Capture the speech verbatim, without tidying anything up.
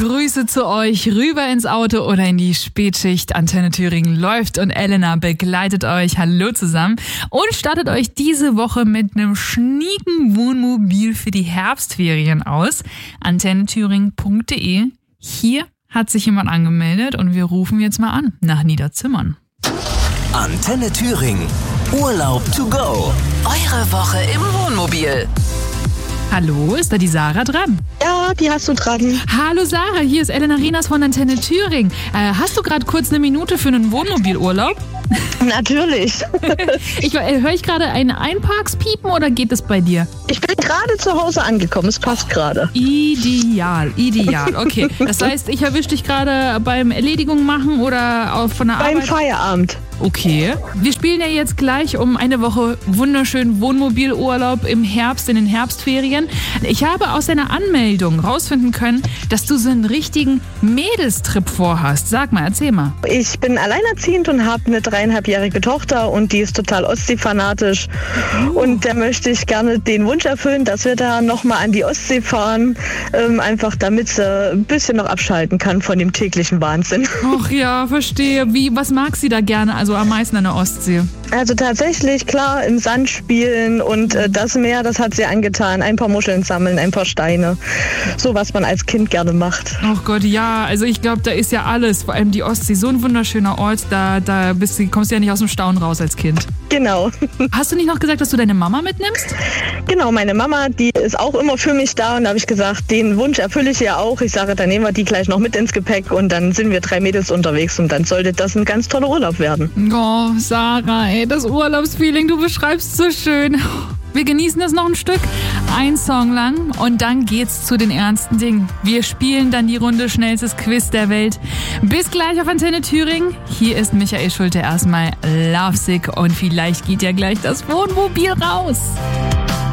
Grüße zu euch rüber ins Auto oder in die Spätschicht. Antenne Thüringen läuft und Elena begleitet euch. Hallo zusammen und startet euch diese Woche mit einem schnieken Wohnmobil für die Herbstferien aus. antenne thüringen punkt de. Hier hat sich jemand angemeldet und wir rufen jetzt mal an nach Niederzimmern. Antenne Thüringen. Urlaub to go. Eure Woche im Wohnmobil. Hallo, ist da die Sarah dran? Ja, die hast du dran. Hallo Sarah, hier ist Elena Rienas von Antenne Thüringen. Äh, hast du gerade kurz eine Minute für einen Wohnmobilurlaub? Natürlich. ich, äh, Höre ich gerade ein Einparkspiepen oder geht es bei dir? Ich bin gerade zu Hause angekommen, es passt gerade. Ideal, ideal. Okay, das heißt, ich erwische dich gerade beim Erledigung machen oder auf, von der Beim Arbeit? Beim Feierabend. Okay. Wir spielen ja jetzt gleich um eine Woche wunderschönen Wohnmobilurlaub im Herbst, in den Herbstferien. Ich habe aus deiner Anmeldung rausfinden können, dass du so einen richtigen Mädelstrip vorhast. Sag mal, erzähl mal. Ich bin alleinerziehend und habe eine dreieinhalbjährige Tochter und die ist total Ostsee-fanatisch. Uh. Und da möchte ich gerne den Wunsch erfüllen, dass wir da nochmal an die Ostsee fahren, ähm, einfach damit sie ein bisschen noch abschalten kann von dem täglichen Wahnsinn. Ach ja, verstehe. Wie, was mag sie da gerne? Also am meisten an der Ostsee? Also tatsächlich, klar, im Sand spielen und äh, das Meer, das hat sie angetan. Ein paar Muscheln sammeln, ein paar Steine. So, was man als Kind gerne macht. Ach Gott, ja. Also ich glaube, da ist ja alles. Vor allem die Ostsee, so ein wunderschöner Ort. Da, da bist du, kommst du ja nicht aus dem Staunen raus als Kind. Genau. Hast du nicht noch gesagt, dass du deine Mama mitnimmst? Genau, meine Mama, die ist auch immer für mich da. Und da habe ich gesagt, den Wunsch erfülle ich ja auch. Ich sage, dann nehmen wir die gleich noch mit ins Gepäck und dann sind wir drei Mädels unterwegs. Und dann sollte das ein ganz toller Urlaub werden. Oh, Sarah, ey, das Urlaubsfeeling, du beschreibst so schön. Wir genießen das noch ein Stück, ein Song lang und dann geht's zu den ernsten Dingen. Wir spielen dann die Runde schnellstes Quiz der Welt. Bis gleich auf Antenne Thüringen. Hier ist Michael Schulte erstmal Lovesick und vielleicht geht ja gleich das Wohnmobil raus.